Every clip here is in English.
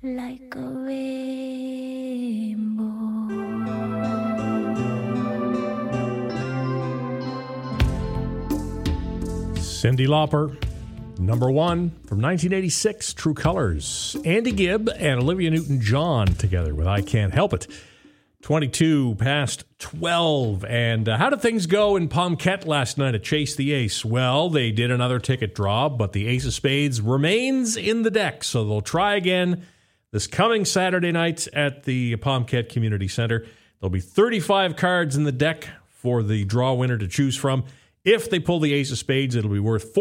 like a rainbow. Cyndi Lauper, number one from 1986, True Colors. Andy Gibb and Olivia Newton-John together with I Can't Help It. 22 past 12. And how did things go in Palmquette last night at Chase the Ace? Well, they did another ticket draw, but the Ace of Spades remains in the deck, so they'll try again this coming Saturday night at the Palmquette Community Center. There'll be 35 cards in the deck for the draw winner to choose from. If they pull the Ace of Spades, it'll be worth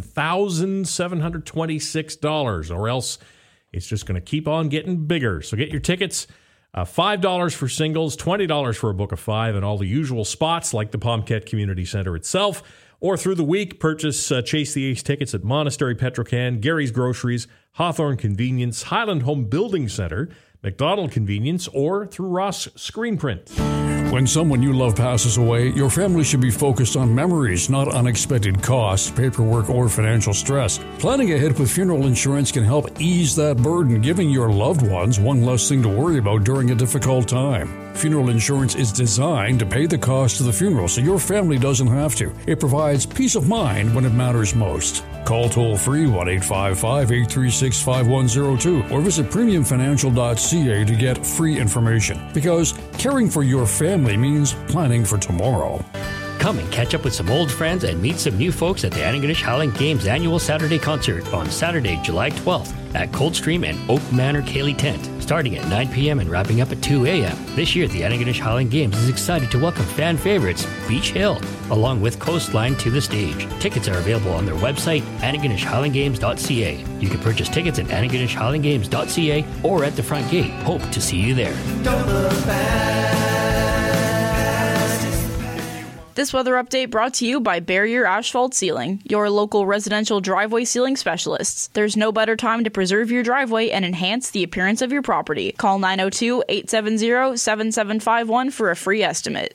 $14,726, or else it's just going to keep on getting bigger. So get your tickets. $5 for singles, $20 for a book of five, and all the usual spots like the Palmquette Community Center itself. Or through the week, purchase Chase the Ace tickets at Monastery Petrocan, Gary's Groceries, Hawthorne Convenience, Highland Home Building Center, McDonald Convenience, or through Ross Screen Print. When someone you love passes away, your family should be focused on memories, not unexpected costs, paperwork, or financial stress. Planning ahead with funeral insurance can help ease that burden, giving your loved ones one less thing to worry about during a difficult time. Funeral insurance is designed to pay the cost of the funeral so your family doesn't have to. It provides peace of mind when it matters most. Call toll-free 1-855-836-5102 or visit premiumfinancial.ca to get free information. Because caring for your family means planning for tomorrow. Come and catch up with some old friends and meet some new folks at the Antigonish Highland Games annual Saturday concert on Saturday, July 12th at Coldstream and Oak Manor Cayley Tent, starting at 9 p.m. and wrapping up at 2 a.m. This year, the Antigonish Highland Games is excited to welcome fan favorites Beach Hill, along with Coastline, to the stage. Tickets are available on their website, AntigonishHighlandGames.ca. You can purchase tickets at AntigonishHighlandGames.ca or at the front gate. Hope to see you there. Don't look back. This weather update brought to you by Barrier Asphalt Sealing, your local residential driveway sealing specialists. There's no better time to preserve your driveway and enhance the appearance of your property. Call 902-870-7751 for a free estimate.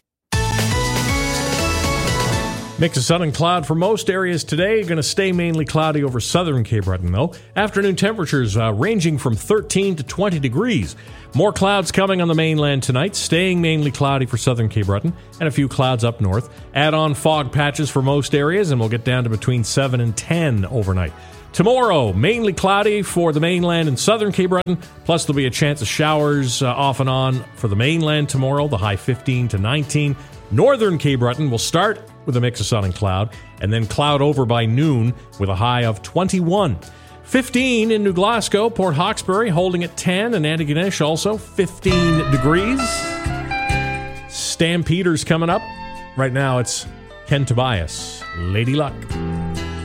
Mix of sun and cloud for most areas today. Going to stay mainly cloudy over southern Cape Breton, though. Afternoon temperatures ranging from 13 to 20 degrees. More clouds coming on the mainland tonight, staying mainly cloudy for southern Cape Breton, and a few clouds up north. Add on fog patches for most areas, and we'll get down to between 7 and 10 overnight. Tomorrow, mainly cloudy for the mainland and southern Cape Breton, plus there'll be a chance of showers off and on for the mainland tomorrow, the high 15 to 19. Northern Cape Breton will start with a mix of sun and cloud, and then cloud over by noon with a high of 21. 15 in New Glasgow, Port Hawkesbury holding at 10, and Antigonish also 15 degrees. Stampeders coming up. Right now it's Ken Tobias, Lady Luck.